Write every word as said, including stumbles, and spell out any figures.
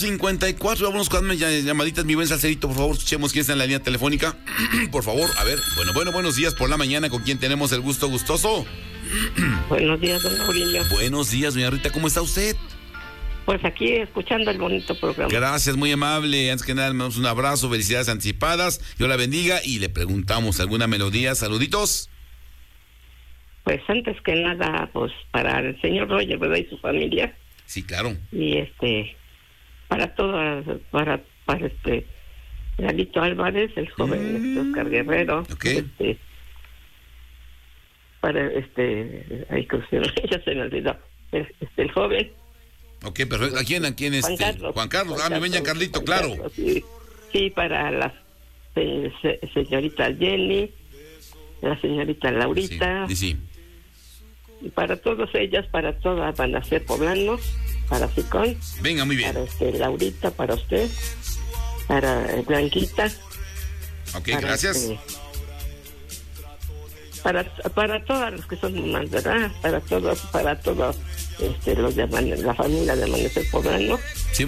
cincuenta y cuatro, vámonos con unas llamaditas, mi buen Salcerito, por favor, escuchemos quién está en la línea telefónica. Por favor, a ver, bueno, bueno, buenos días por la mañana, ¿con quién tenemos el gusto gustoso? Buenos días, don Aurelio. Buenos días, doña Rita, ¿cómo está usted? Pues aquí escuchando el bonito programa. Gracias, muy amable. Antes que nada, le damos un abrazo, felicidades anticipadas. Dios la bendiga y le preguntamos alguna melodía. Saluditos. Pues antes que nada, pues para el señor Roger, ¿verdad? Y su familia. Sí, claro. Y este, para todas, para, para este, Lalito Álvarez, el joven mm. este, Oscar Guerrero. Ok. Este, para este, ahí ya se me olvidó. Este, el joven. Ok, perfecto. ¿A quién? ¿A quién es? Juan este? Carlos. Juan Carlos. Juan ah, me vengan Carlito, Juan claro. Carlos, sí. sí, para la se, se, señorita Jenny, la señorita Laurita. Sí, sí. Y para todas ellas, para todas van a ser poblanos, para Sicón. Venga, muy bien. Para este, Laurita, para usted, para Blanquita. Ok, para gracias. Este, para para todas los que son más, ¿verdad? Para todos, para todos este, los de la familia de Amanecer Poblano. Sí,